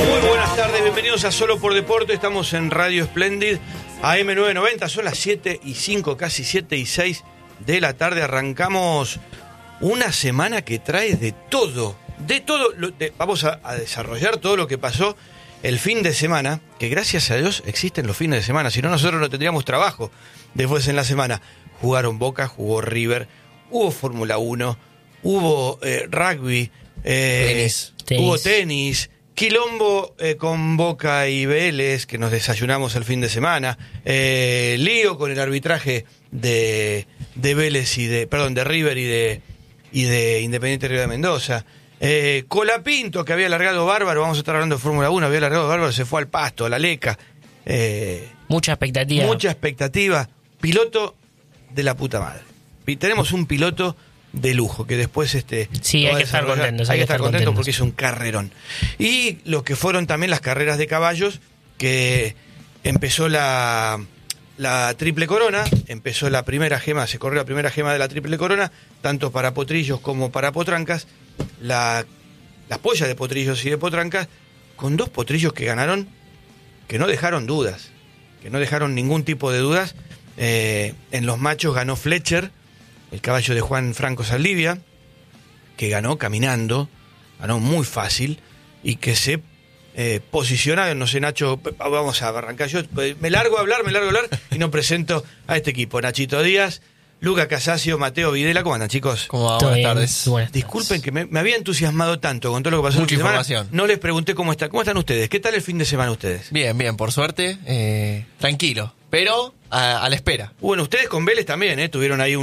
Muy buenas tardes, bienvenidos a Solo por Deporte. Estamos en Radio Splendid, AM990, son las 7:05, casi 7:06 de la tarde. Arrancamos una semana que trae de todo. Vamos a desarrollar todo lo que pasó el fin de semana, que gracias a Dios existen los fines de semana, si no nosotros no tendríamos trabajo después en la semana. Jugaron Boca, jugó River, hubo Fórmula 1, hubo rugby, hubo tenis, quilombo con Boca y Vélez, que nos desayunamos el fin de semana, lío con el arbitraje de Vélez de River y de Independiente Río de Mendoza. Colapinto, que había largado bárbaro, vamos a estar hablando de Fórmula 1, había largado bárbaro, se fue al Pasto, a la Leca. Mucha expectativa. Piloto de la puta madre. Tenemos un piloto de lujo, que después sí, hay que estar contentos. Hay que estar contentos porque es un carrerón. Y lo que fueron también las carreras de caballos, que empezó la Triple Corona, empezó la primera gema, se corrió la primera gema de la Triple Corona, tanto para potrillos como para potrancas. Las pollas de potrillos y de potrancas, con dos potrillos que ganaron, que no dejaron dudas, que no dejaron ningún tipo de dudas. En los machos ganó Fletcher, el caballo de Juan Franco Saldivia, que ganó caminando, ganó muy fácil, y que se posiciona, no sé, Nacho, vamos a arrancar yo, me largo a hablar, y no presento a este equipo. Nachito Díaz, Luca Casasio, Mateo Videla. ¿Cómo andan, chicos? ¿Cómo va? Buenas tardes. Disculpen que me había entusiasmado tanto con todo lo que pasó. Mucha información. No les pregunté cómo están ustedes. ¿Qué tal el fin de semana ustedes? Bien, por suerte, tranquilo, pero a la espera. Bueno, ustedes con Vélez también, tuvieron ahí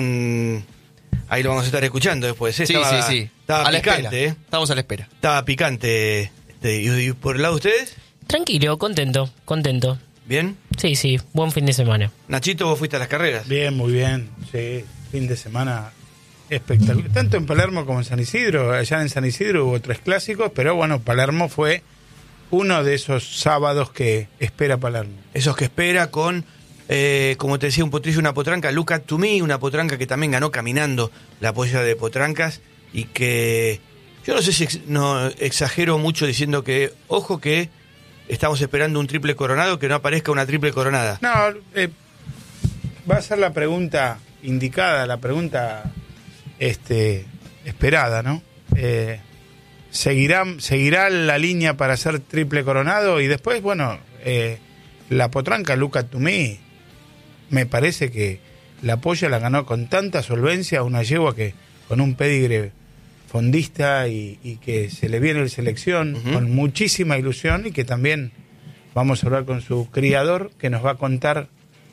ahí lo vamos a estar escuchando después. Sí. Estaba a la picante, espera. Estamos a la espera. Estaba picante. ¿Y por el lado de ustedes? Tranquilo, contento. ¿Bien? Sí, buen fin de semana. Nachito, ¿vos fuiste a las carreras? Bien, muy bien, sí, fin de semana espectacular, tanto en Palermo como en San Isidro. Allá en San Isidro hubo 3 clásicos, pero bueno, Palermo fue uno de esos sábados que espera Palermo. Esos que espera con, como te decía, un potrillo y una potranca, Look at to Me, una potranca que también ganó caminando la polla de potrancas, y que yo no sé si no exagero mucho diciendo que, ojo que estamos esperando un triple coronado, que no aparezca una triple coronada. No, va a ser la pregunta indicada, la pregunta esperada, ¿no? ¿Seguirá la línea para ser triple coronado? Y después, bueno, la potranca Look at to Me, me parece que la polla la ganó con tanta solvencia, una yegua que con un pedigre fondista y que se le viene en selección con muchísima ilusión, y que también vamos a hablar con su criador, que nos va a contar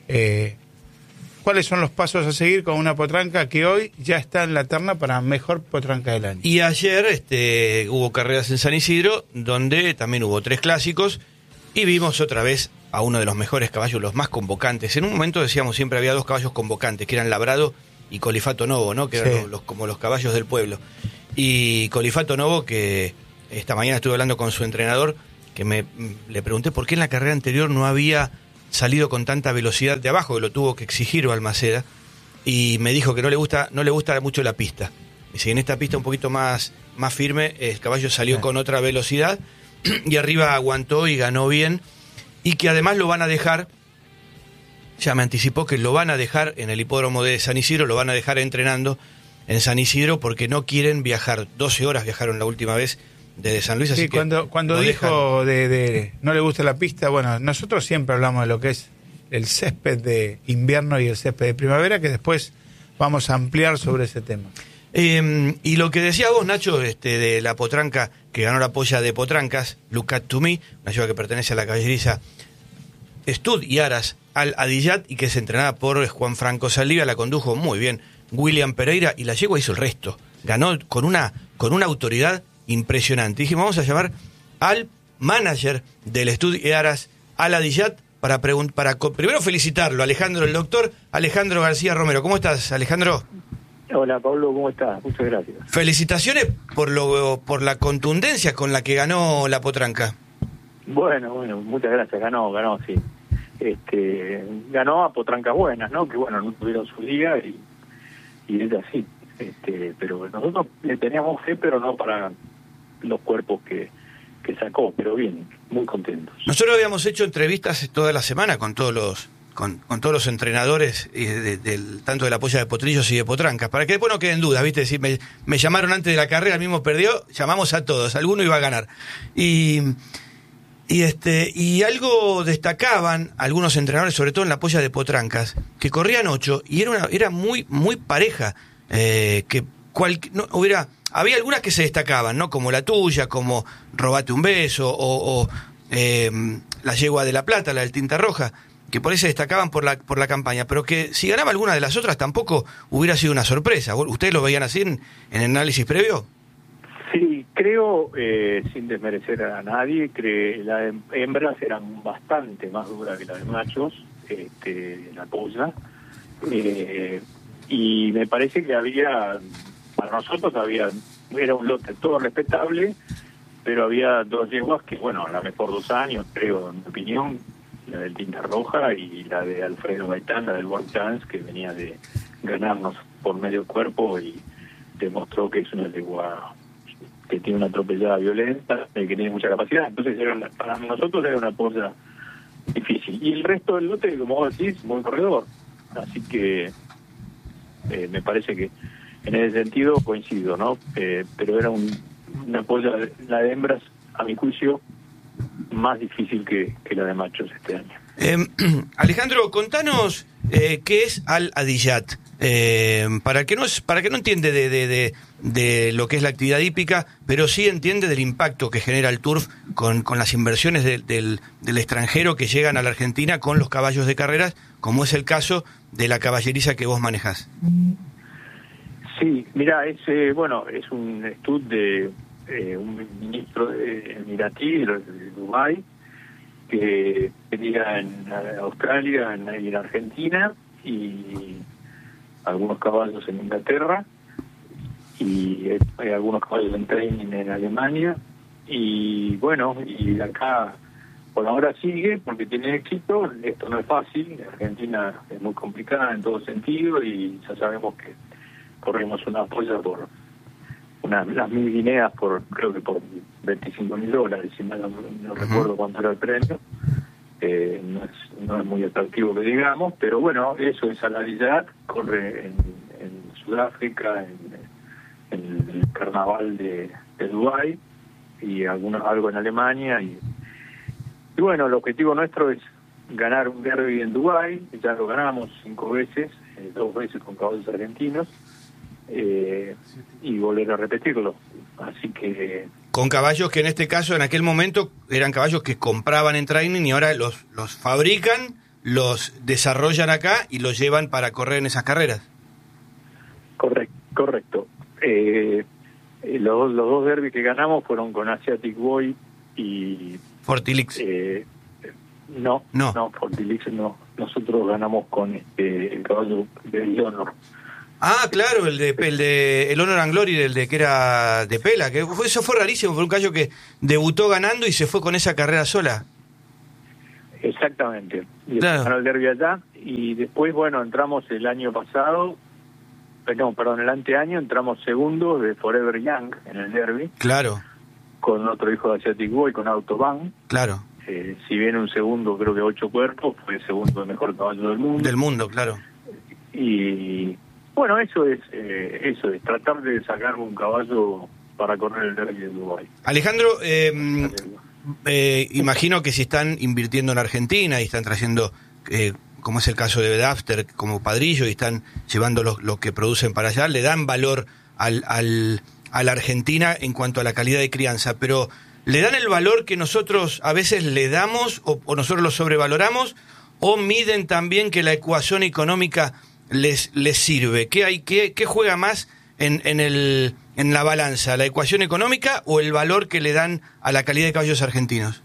cuáles son los pasos a seguir con una potranca que hoy ya está en la terna para mejor potranca del año. Y ayer hubo carreras en San Isidro, donde también hubo 3 clásicos, y vimos otra vez a uno de los mejores caballos, los más convocantes. En un momento decíamos siempre había 2 caballos convocantes, que eran Labrado y Colifato Novo, ¿no? Que eran como los caballos del pueblo. Y Colifato Novo, que esta mañana estuve hablando con su entrenador, que le pregunté por qué en la carrera anterior no había salido con tanta velocidad de abajo, que lo tuvo que exigir Balmaceda, y me dijo que no le gusta mucho la pista. Dice, en esta pista un poquito más firme, el caballo salió con otra velocidad, y arriba aguantó y ganó bien, y que además lo van a dejar, ya me anticipó que lo van a dejar en el hipódromo de San Isidro, lo van a dejar entrenando en San Isidro, porque no quieren viajar. 12 horas viajaron la última vez desde San Luis. Así sí, que cuando dijo de no le gusta la pista, bueno, nosotros siempre hablamos de lo que es el césped de invierno y el césped de primavera, que después vamos a ampliar sobre ese tema. Y lo que decía vos, Nacho, de la potranca que ganó la polla de potrancas, Look at to Me, una yegua que pertenece a la caballeriza Stud y Aras al Adillat, y que es entrenada por Juan Franco Saldivia, la condujo muy bien William Pereira, y la yegua hizo el resto. Ganó con una autoridad impresionante. Dijimos, vamos a llamar al manager del Stud y Aras al Adillat para primero felicitarlo, el doctor Alejandro García Romero. ¿Cómo estás, Alejandro? Hola, Pablo, ¿cómo estás? Muchas gracias. Felicitaciones por la contundencia con la que ganó la potranca. Bueno, muchas gracias. Ganó, sí. Ganó a potrancas buenas, ¿no? Que bueno, no tuvieron su liga y ella sí. Pero nosotros le teníamos fe, pero no para los cuerpos que sacó, pero bien. muy contentos. Nosotros habíamos hecho entrevistas toda la semana con todos los entrenadores, tanto de la Polla de Potrillos y de Potrancas, para que después no queden dudas, ¿viste? Si me llamaron antes de la carrera, el mismo perdió, llamamos a todos, alguno iba a ganar. Y algo destacaban algunos entrenadores, sobre todo en la Polla de Potrancas, que corrían 8 y era muy muy pareja, había algunas que se destacaban, ¿no? Como la tuya, como Robate un beso o la Yegua de la Plata, la del Tinta Roja, que por ahí se destacaban por la campaña, pero que si ganaba alguna de las otras tampoco hubiera sido una sorpresa. ¿Ustedes lo veían así en el análisis previo? Sí, creo, sin desmerecer a nadie, que las hembras eran bastante más duras que las de machos, la polla, y me parece que para nosotros era un lote todo respetable, pero había 2 yeguas que, bueno, a lo mejor 2 años, creo, en mi opinión, la del Tinta Roja y la de Alfredo Gaitán, la del World Chance, que venía de ganarnos por medio cuerpo y demostró que es una yegua que tiene una atropellada violenta, que tiene mucha capacidad. Entonces para nosotros era una polla difícil. Y el resto del lote, como vos decís, muy corredor. Así que me parece que en ese sentido coincido, ¿no? Pero era una polla, la de hembras, a mi juicio, más difícil que la de machos este año. Alejandro, contanos qué es Al-Adiyat. Para que no entiende de lo que es la actividad hípica, pero sí entiende del impacto que genera el turf con las inversiones del extranjero que llegan a la Argentina con los caballos de carreras, como es el caso de la caballeriza que vos manejás. Sí, mira, es un estudio de un ministro emiratí de Dubái, que tenía en Australia y en Argentina, y algunos caballos en Inglaterra, y hay algunos caballos en training en Alemania, y bueno, y acá por ahora sigue porque tiene éxito. Esto no es fácil, Argentina es muy complicada en todo sentido, y ya sabemos que corrimos una polla por las 1.000 guineas creo que por $25.000, si mal no recuerdo cuánto era el premio. No es muy atractivo que digamos, pero bueno, eso es Al-Adiyat, corre en Sudáfrica, en el carnaval de Dubái, y algo en Alemania, y bueno, el objetivo nuestro es ganar un derby en Dubái. Ya lo ganamos 5 veces, 2 veces con caballos argentinos, y volver a repetirlo. Así que con caballos que en este caso, en aquel momento, eran caballos que compraban en training y ahora los fabrican, los desarrollan acá y los llevan para correr en esas carreras. Correcto. Los 2 derbis que ganamos fueron con Asiatic Boy y Fortilix. No, Fortilix no. Nosotros ganamos con el caballo de Honor. Ah, claro, el Honor and Glory, el de que era de Pela, eso fue rarísimo, fue un caballo que debutó ganando y se fue con esa carrera sola. Exactamente. Y claro. Ganó el derbi allá, y después, bueno, entramos el anteaño entramos segundo de Forever Young en el derbi. Claro. Con otro hijo de Asiatic Boy, con Autobahn. Claro. Si bien un segundo, creo que 8 cuerpos, fue el segundo mejor caballo del mundo. Del mundo, claro. Y bueno, eso es tratar de sacar un caballo para correr el derbi de Dubái. Alejandro, imagino que si están invirtiendo en Argentina y están trayendo, como es el caso de Bedafter, como padrillo, y están llevando lo que producen para allá, le dan valor a la Argentina en cuanto a la calidad de crianza, pero ¿le dan el valor que nosotros a veces le damos o nosotros lo sobrevaloramos, o miden también que la ecuación económica les sirve? ¿Qué juega más en la balanza, la ecuación económica o el valor que le dan a la calidad de caballos argentinos?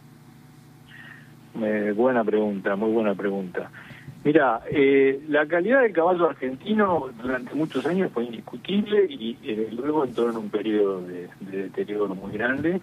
Buena pregunta, muy buena pregunta. Mira, la calidad del caballo argentino durante muchos años fue indiscutible, y luego entró en un periodo de deterioro muy grande.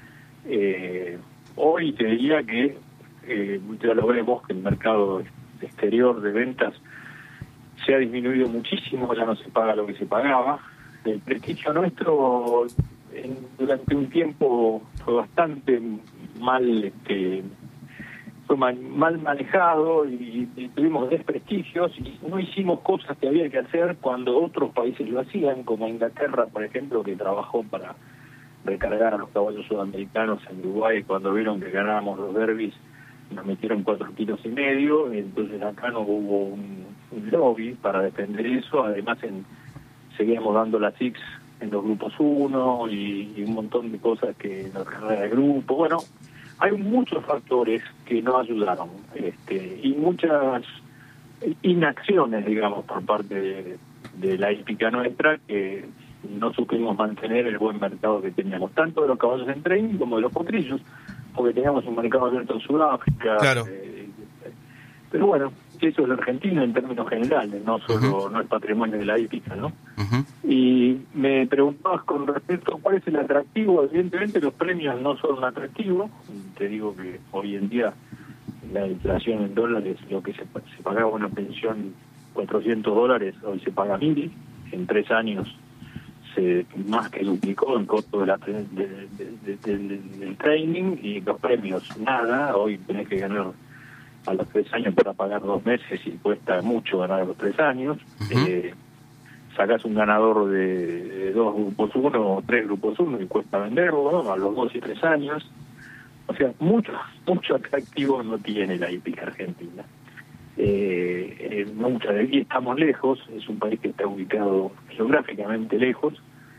Hoy te diría que ya lo vemos, que el mercado exterior de ventas se ha disminuido muchísimo, ya no se paga lo que se pagaba. El prestigio nuestro durante un tiempo fue bastante mal manejado y tuvimos desprestigios y no hicimos cosas que había que hacer cuando otros países lo hacían, como Inglaterra, por ejemplo, que trabajó para recargar a los caballos sudamericanos en Uruguay. Cuando vieron que ganábamos los derbis nos metieron 4,5 kilos, entonces acá no hubo un lobby para defender eso. Además seguíamos dando las SIX en los grupos 1 y un montón de cosas que en la carrera de grupo. Bueno, hay muchos factores que no ayudaron, y muchas inacciones, digamos, por parte de la hípica nuestra, que no supimos mantener el buen mercado que teníamos, tanto de los caballos en training como de los potrillos, porque teníamos un mercado abierto en Sudáfrica. Claro. Pero bueno, eso es la Argentina en términos generales, no solo no es patrimonio de la hípica, ¿no? Y me preguntabas con respecto a cuál es el atractivo. Evidentemente los premios no son atractivos. Te digo que hoy en día la inflación en dólares, lo que se pagaba una pensión $400, hoy se paga 1.000. En 3 años se más que duplicó el costo del training, y los premios nada. Hoy tenés que ganar a los 3 años para pagar 2 meses y cuesta mucho ganar a los 3 años. Sacás un ganador de 2 grupos 1 o 3 grupos 1 y cuesta venderlo, ¿no?, a los 2 y 3 años. O sea, mucho atractivo no tiene la hípica argentina. Mucha de aquí estamos lejos, es un país que está ubicado geográficamente lejos.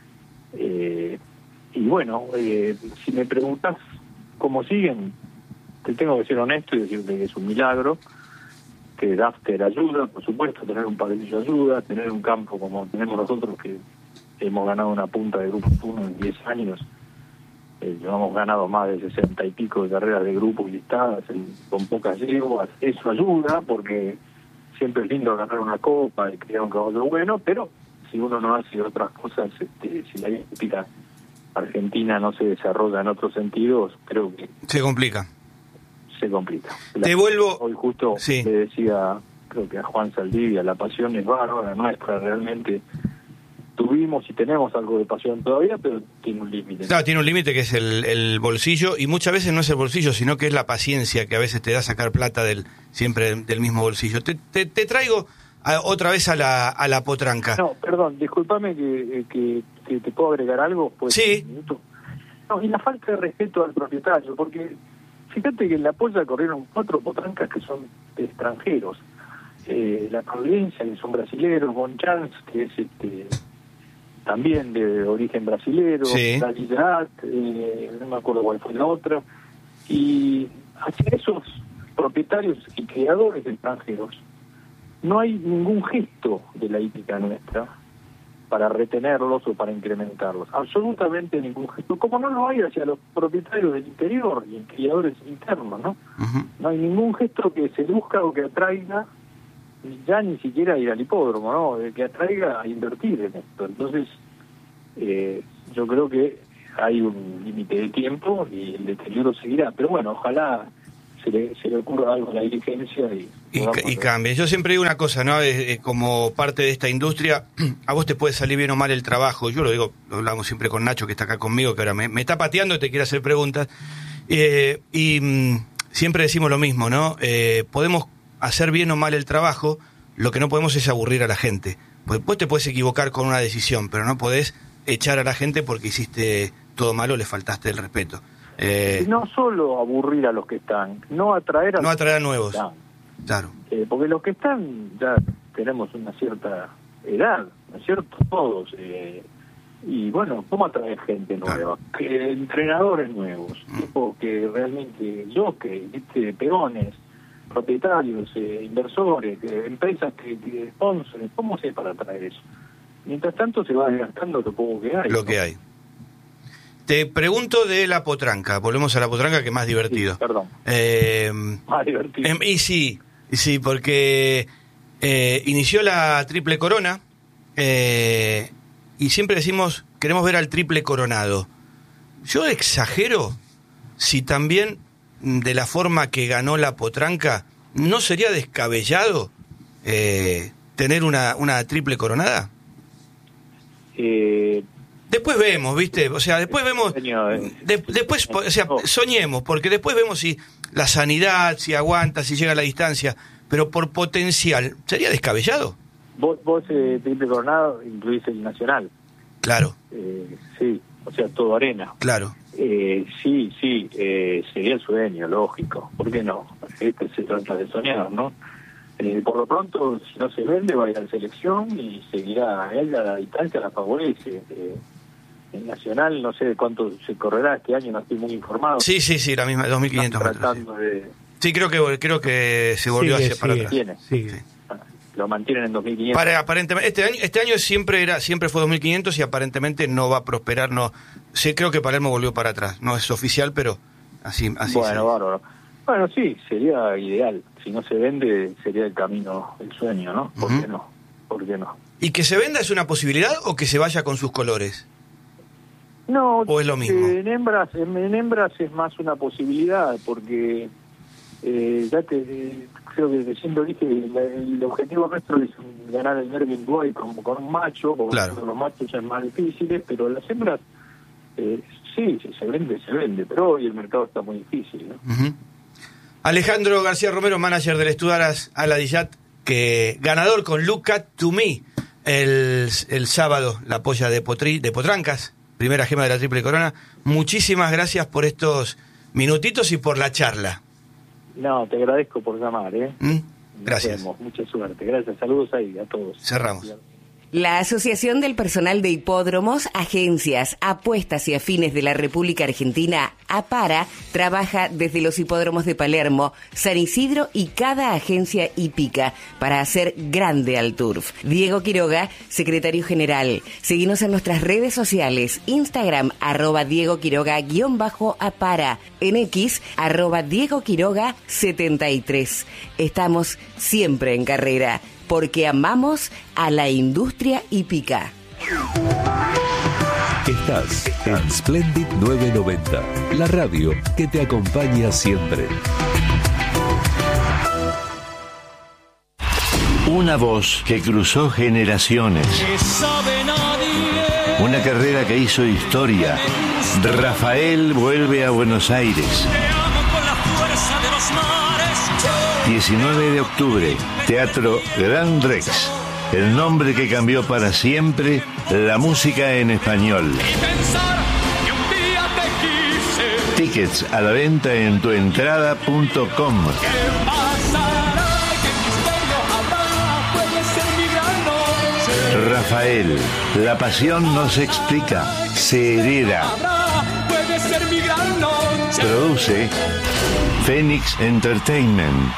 Y bueno, si me preguntas cómo siguen, te tengo que ser honesto y decirte que es un milagro, que Dafter ayuda, por supuesto, tener un padrillo ayuda, tener un campo como tenemos nosotros, que hemos ganado una punta de grupo 1 en 10 años. Hemos ganado más de 60 y pico de carreras de grupo listadas con pocas yeguas. Eso ayuda, porque siempre es lindo ganar una copa y criar un caballo bueno, pero si uno no hace otras cosas, si la hípica argentina no se desarrolla en otros sentidos, creo que se complica. Te vuelvo. Hoy justo le decía, creo que a Juan Saldivia, la pasión es bárbara, nuestra, realmente tuvimos y tenemos algo de pasión todavía, pero tiene un límite. Claro, tiene un límite que es el bolsillo, y muchas veces no es el bolsillo, sino que es la paciencia que a veces te da sacar plata siempre del mismo bolsillo. Te traigo otra vez a la potranca. No, perdón, discúlpame que te puedo agregar algo. ¿Pues sí. No, y la falta de respeto al propietario, porque fíjate que en la polla corrieron 4 potrancas que son extranjeros. La Providencia, que son brasileros, Bonchance, que es también de origen brasilero, la Guillat, no me acuerdo cuál fue la otra, y hacia esos propietarios y criadores extranjeros no hay ningún gesto de la hípica nuestra para retenerlos o para incrementarlos, absolutamente ningún gesto, como no lo hay hacia los propietarios del interior y criadores internos, ¿no? No hay ningún gesto que seduzca o que atraiga, ya ni siquiera ir al hipódromo, ¿no?, que atraiga a invertir en esto. Entonces, yo creo que hay un límite de tiempo y el deterioro seguirá, pero bueno, ojalá se le ocurra algo a la dirigencia y cambie. Yo siempre digo una cosa, ¿no? Como parte de esta industria, a vos te puede salir bien o mal el trabajo. Yo lo digo, lo hablamos siempre con Nacho, que está acá conmigo, que ahora me está pateando y te quiere hacer preguntas. Siempre decimos lo mismo, ¿no? Podemos hacer bien o mal el trabajo, lo que no podemos es aburrir a la gente. Pues después te puedes equivocar con una decisión, pero no podés echar a la gente porque hiciste todo malo, le faltaste el respeto. No solo aburrir a los que están, no atraer a nuevos. Claro. Porque los que están ya tenemos una cierta edad, ¿no es cierto? Todos. Y bueno, ¿cómo atraer gente nueva? Claro. Entrenadores nuevos, tipo que realmente peones, propietarios, inversores, empresas que sponsors, ¿cómo se para atraer eso? Mientras tanto se va desgastando lo poco que hay. Lo que hay. Te pregunto de la potranca, volvemos a la potranca, que es más divertido. Sí, perdón. Más divertido. Y sí, porque inició la triple corona, y siempre decimos, queremos ver al triple coronado. Yo exagero si también, de la forma que ganó la potranca, ¿no sería descabellado tener una triple coronada? Después vemos, ¿viste? O sea, después vemos... después, o sea, soñemos, porque después vemos si la sanidad, si aguanta, si llega a la distancia, pero por potencial, ¿sería descabellado? Vos triple coronado, incluís el Nacional. Claro. Sí, o sea, todo arena. Claro. Sí, sería el sueño, lógico. ¿Por qué no? Se trata de soñar, ¿no? Por lo pronto, si no se vende, va a ir a la selección y seguirá él a la distancia, la favorece. El Nacional, no sé cuánto se correrá este año, no estoy muy informado. Sí, la misma, 2.500 metros. Sí, creo que se volvió para atrás. Sigue. Lo mantienen en 2.500. Aparentemente, este año siempre fue 2.500 y aparentemente no va a prosperar. No, sí, creo que Palermo volvió para atrás. No es oficial, pero así. Bueno, bárbaro. Bueno, sí, sería ideal. Si no se vende, sería el camino, el sueño, ¿no? ¿Por qué no? ¿Por qué no? ¿Y que se venda es una posibilidad o que se vaya con sus colores? No, ¿o es lo mismo? En hembras es más una posibilidad, porque creo que siempre dije, el objetivo nuestro es ganar el Derby Boy con un macho, porque claro, los machos son más difíciles, pero las hembras sí, se vende, pero hoy el mercado está muy difícil, ¿no? Uh-huh. Alejandro García Romero, manager del Estudaras Aladillat, que ganador con Look at to Me el sábado, la polla de Potrancas, primera gema de la Triple Corona. Muchísimas gracias por estos minutitos y por la charla. No, te agradezco por llamar, Gracias. Mucha suerte. Gracias. Saludos ahí a todos. Cerramos. La Asociación del Personal de Hipódromos, Agencias, Apuestas y Afines de la República Argentina, APARA, trabaja desde los hipódromos de Palermo, San Isidro y cada agencia hípica para hacer grande al turf. Diego Quiroga, secretario general. Seguinos en nuestras redes sociales, Instagram, @DiegoQuiroga_APARA, en X, @DiegoQuiroga73. Estamos siempre en carrera, porque amamos a la industria hípica. Estás en Splendid 990, la radio que te acompaña siempre. Una voz que cruzó generaciones. Una carrera que hizo historia. Rafael vuelve a Buenos Aires. 19 de octubre, Teatro Gran Rex. El nombre que cambió para siempre la música en español. Tickets a la venta en tuentrada.com. Rafael, la pasión no se explica, se hereda. Produce Phoenix Entertainment.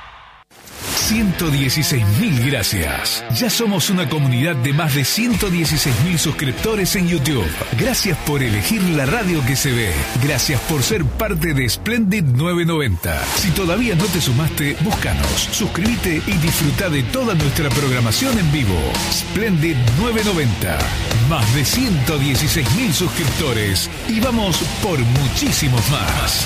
116.000 gracias. Ya somos una comunidad de más de 116.000 suscriptores en YouTube. Gracias por elegir la radio que se ve. Gracias por ser parte de Splendid 990. Si todavía no te sumaste, búscanos, suscríbete y disfruta de toda nuestra programación en vivo. Splendid 990. Más de 116.000 suscriptores. Y vamos por muchísimos más.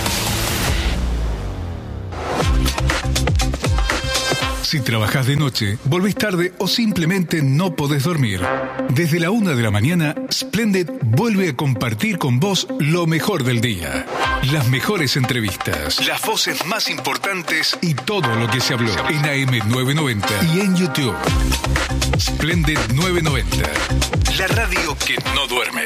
Si trabajás de noche, volvés tarde o simplemente no podés dormir, desde la 1 de la mañana, Splendid vuelve a compartir con vos lo mejor del día. Las mejores entrevistas, las voces más importantes y todo lo que se habló en AM990 y en YouTube. Splendid 990, la radio que no duerme.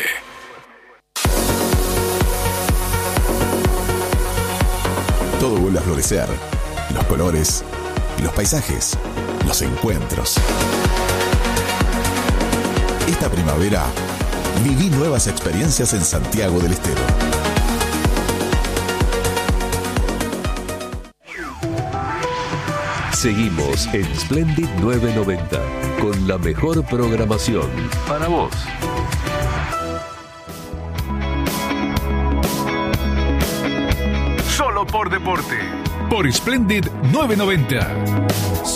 Todo vuelve a florecer. Los colores, los paisajes, los encuentros. Esta primavera, viví nuevas experiencias en Santiago del Estero. Seguimos en Splendid 990 con la mejor programación para vos. Solo por deporte. Por Splendid 990.